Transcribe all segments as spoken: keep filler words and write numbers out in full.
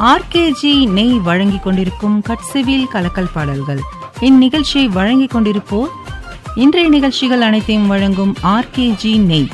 RKG நெய் வழங்கிக் கொண்டிருக்கும் கட்சிவில் கலக்கல் பாடல்கள். இந்நிகழ்ச்சியை வழங்கிக் கொண்டிருப்போர் இன்றைய நிகழ்ச்சிகள் அனைத்தையும் வழங்கும் ஆர்கேஜி நெய்.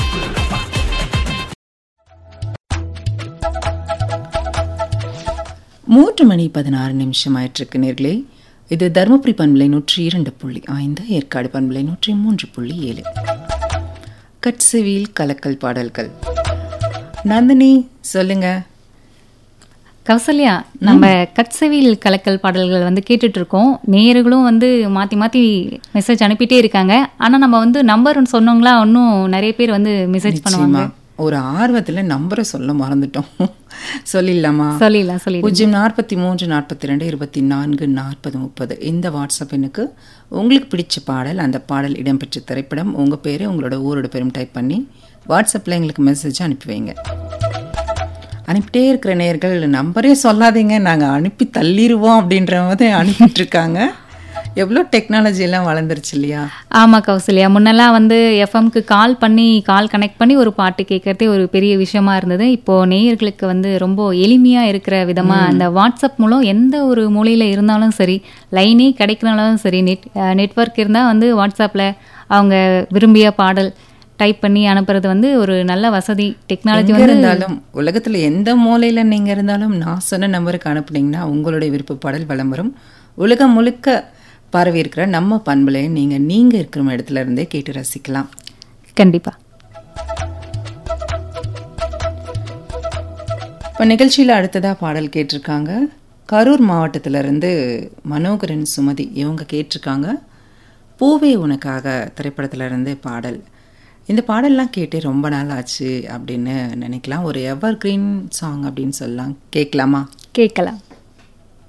மூன்று மணி பதினாறு நிமிஷம் ஆயிற்றுக்கு நேர்களே. இது தருமபுரி பண்பலை நூற்றி இரண்டு புள்ளி ஐந்து, ஏற்காடு பண்பலை நூற்றி மூன்று புள்ளி ஏழு. கட்சிவில் கலக்கல் பாடல்கள். நந்தினி சொல்லுங்க. கௌசல்யா, நம்ம கட்செவியில் கலக்கல் பாடல்கள் வந்து கேட்டுட்டு இருக்கோம். நேயர்களும் வந்து மாற்றி மாற்றி மெசேஜ் அனுப்பிட்டே இருக்காங்க. ஆனால் நம்ம வந்து நம்பர்னு சொன்னோங்களா, இன்னும் நிறைய பேர் வந்து மெசேஜ் பண்ணுவாங்க. ஒரு ஆர்வத்தில் நம்பரை சொல்ல மறந்துட்டோம். சொல்லிடலாமா? சொல்லிடலாம் சொல்லி பூஜ்ஜியம் நாற்பத்தி மூன்று நாற்பத்தி ரெண்டு இருபத்தி நான்கு நாற்பது முப்பது இந்த வாட்ஸ்அப் எண்ணுக்கு உங்களுக்கு பிடிச்ச பாடல், அந்த பாடல் இடம்பெற்ற திரைப்படம், உங்கள் பேர், உங்களோட ஊரோட பேரும் டைப் பண்ணி வாட்ஸ்அப்பில் எங்களுக்கு மெசேஜ் அனுப்பி வைங்க. அனுப்பிட்டே இருக்கிற நேயர்கள் நம்பரே சொல்லாதீங்க, நாங்கள் அனுப்பி தள்ளிடுவோம் அப்படின்ற மாதிரி அனுப்பிட்டு இருக்காங்க. எவ்வளோ டெக்னாலஜி எல்லாம் வளர்ந்துருச்சு இல்லையா? ஆமாம் கௌசல்யா, முன்னெல்லாம் வந்து எஃப்எம்க்கு கால் பண்ணி கால் கனெக்ட் பண்ணி ஒரு பாட்டு கேட்கறதே ஒரு பெரிய விஷயமா இருந்தது. இப்போ நேயர்களுக்கு வந்து ரொம்ப எளிமையாக இருக்கிற விதமாக அந்த வாட்ஸ்அப் மூலம் எந்த ஒரு மூலையில் இருந்தாலும் சரி, லைனே கிடைக்கனாலும் சரி, நெட் நெட்ஒர்க் இருந்தால் வந்து வாட்ஸ்அப்பில் அவங்க விரும்பிய பாடல் டைப் பண்ணி அனுப்புறது வந்து ஒரு நல்ல வசதி. டெக்னாலஜி வந்து இருந்தாலும் உலகத்தில் எந்த மூலையில் நீங்கள் இருந்தாலும் நான் சொன்ன நம்பருக்கு அனுப்புனீங்கன்னா உங்களுடைய விருப்ப பாடல் வலம் வரும். உலகம் முழுக்க பரவி இருக்கிற நம்ம பண்பலை நீங்கள் நீங்கள் இருக்கிற இடத்துல இருந்தே கேட்டு ரசிக்கலாம். கண்டிப்பாக. இப்போ நிகழ்ச்சியில் அடுத்ததாக பாடல் கேட்டிருக்காங்க. கரூர் மாவட்டத்திலிருந்து மனோகரன் சுமதி இவங்க கேட்டிருக்காங்க. பூவே உனக்காக திரைப்படத்திலிருந்து பாடல். இந்த பாடல்லாம் கேட்டு ரொம்ப நாள் ஆச்சு அப்படின்னு நினைக்கலாம். ஒரு எவர் கிரீன் சாங் அப்படின்னு சொல்லலாம். கேட்கலாமா? கேட்கலாம்.